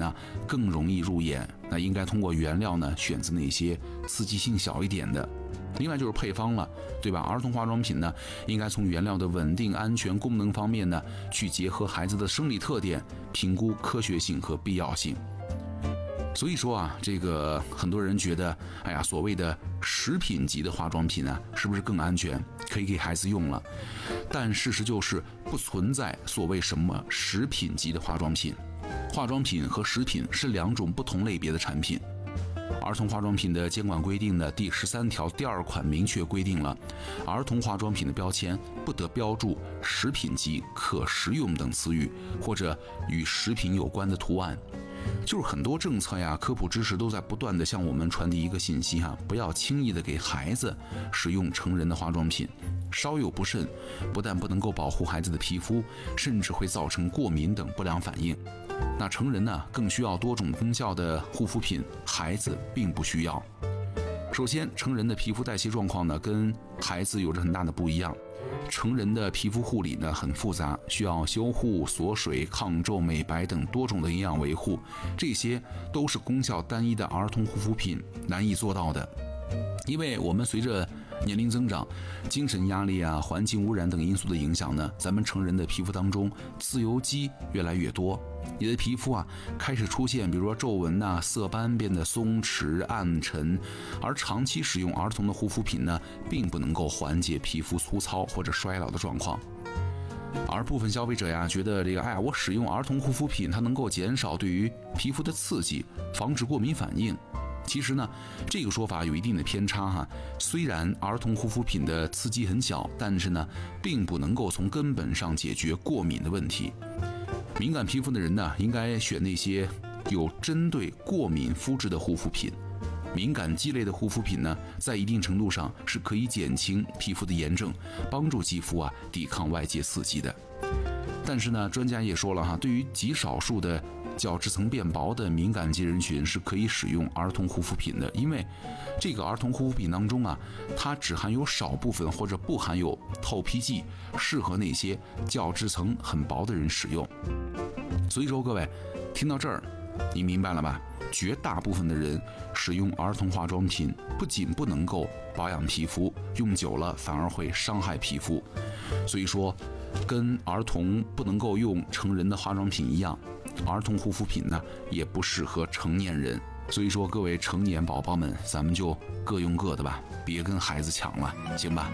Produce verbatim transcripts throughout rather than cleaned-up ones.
呢更容易入眼，那应该通过原料呢选择那些刺激性小一点的。另外就是配方了，对吧？儿童化妆品呢，应该从原料的稳定、安全、功能方面呢，去结合孩子的生理特点，评估科学性和必要性。所以说啊，这个很多人觉得，哎呀，所谓的食品级的化妆品呢，是不是更安全，可以给孩子用了？但事实就是不存在所谓什么食品级的化妆品，化妆品和食品是两种不同类别的产品。儿童化妆品的监管规定的第十三条第二款明确规定了，儿童化妆品的标签不得标注食品级、可食用等词语，或者与食品有关的图案。就是很多政策呀、科普知识都在不断的向我们传递一个信息哈，不要轻易的给孩子使用成人的化妆品，稍有不慎，不但不能够保护孩子的皮肤，甚至会造成过敏等不良反应。那成人呢，更需要多种功效的护肤品，孩子并不需要。首先，成人的皮肤代谢状况呢，跟孩子有着很大的不一样。成人的皮肤护理呢很复杂，需要修护、锁水、抗皱、美白等多种的营养维护，这些都是功效单一的儿童护肤品难以做到的。因为我们随着年龄增长，精神压力啊、环境污染等因素的影响呢，咱们成人的皮肤当中自由基越来越多，你的皮肤啊开始出现比如说皱纹呐、色斑，变得松弛暗沉，而长期使用儿童的护肤品呢，并不能够缓解皮肤粗糙或者衰老的状况。而部分消费者呀觉得这个，哎呀，我使用儿童护肤品，它能够减少对于皮肤的刺激，防止过敏反应。其实呢，这个说法有一定的偏差哈。虽然儿童护肤品的刺激很小，但是呢，并不能够从根本上解决过敏的问题。敏感皮肤的人呢，应该选那些有针对过敏肤质的护肤品。敏感肌类的护肤品呢，在一定程度上是可以减轻皮肤的炎症，帮助肌肤啊抵抗外界刺激的。但是呢，专家也说了哈，对于极少数的角质层变薄的敏感肌人群是可以使用儿童护肤品的，因为这个儿童护肤品当中啊，它只含有少部分或者不含有透皮剂，适合那些角质层很薄的人使用。所以说各位听到这儿，你明白了吧？绝大部分的人使用儿童化妆品，不仅不能够保养皮肤，用久了反而会伤害皮肤。所以说，跟儿童不能够用成人的化妆品一样，儿童护肤品呢也不适合成年人。所以说各位成年宝宝们，咱们就各用各的吧，别跟孩子抢了，行吧？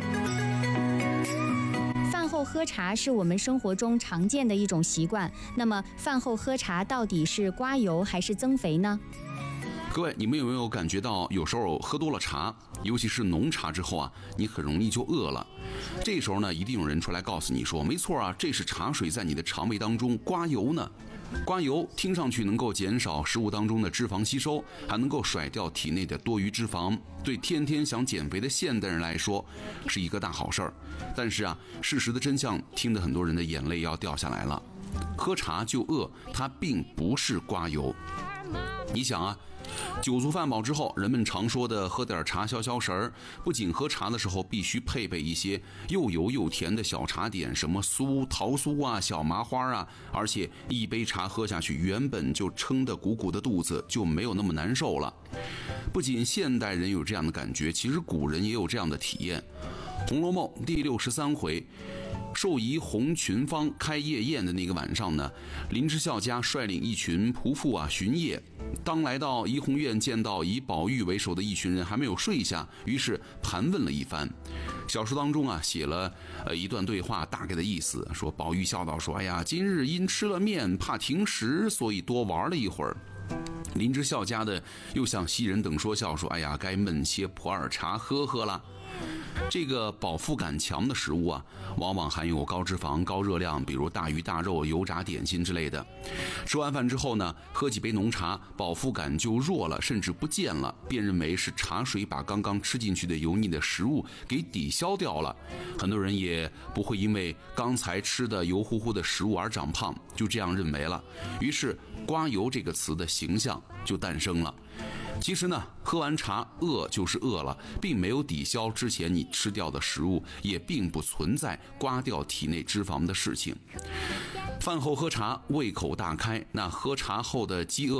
饭后喝茶是我们生活中常见的一种习惯，那么饭后喝茶到底是刮油还是增肥呢？ 各位，你们有没有感觉到有时候喝多了茶，尤其是浓茶之后啊，你很容易就饿了。这时候呢，一定有人出来告诉你说，没错啊，这是茶水在你的肠胃当中刮油呢。刮油听上去能够减少食物当中的脂肪吸收，还能够甩掉体内的多余脂肪，对天天想减肥的现代人来说是一个大好事儿。但是啊，事实的真相听得很多人的眼泪要掉下来了。喝茶就饿，它并不是刮油。你想啊，酒足饭饱之后，人们常说的喝点茶消消食儿，不仅喝茶的时候必须配备一些又油又甜的小茶点，什么酥、桃酥啊、小麻花啊，而且一杯茶喝下去，原本就撑得鼓鼓的肚子就没有那么难受了。不仅现代人有这样的感觉，其实古人也有这样的体验。《红楼梦》第六十三回，寿仪红群芳开夜宴的那个晚上呢，林之孝家率领一群仆妇啊巡夜。当来到怡红院，见到以宝玉为首的一群人还没有睡下，于是盘问了一番。小说当中啊写了呃一段对话，大概的意思说，宝玉笑道说：“哎呀，今日因吃了面，怕停食，所以多玩了一会儿。”林之孝家的又向袭人等说笑说：“哎呀，该焖些普洱茶喝喝了。”这个饱腹感强的食物啊，往往含有高脂肪、高热量，比如大鱼大肉、油炸点心之类的。吃完饭之后呢，喝几杯浓茶，饱腹感就弱了，甚至不见了，便认为是茶水把刚刚吃进去的油腻的食物给抵消掉了。很多人也不会因为刚才吃的油乎乎的食物而长胖，就这样认为了。于是刮油这个词的形象就诞生了。其实呢，喝完茶饿就是饿了，并没有抵消之前你吃掉的食物，也并不存在刮掉体内脂肪的事情。饭后喝茶，胃口大开，那喝茶后的饥饿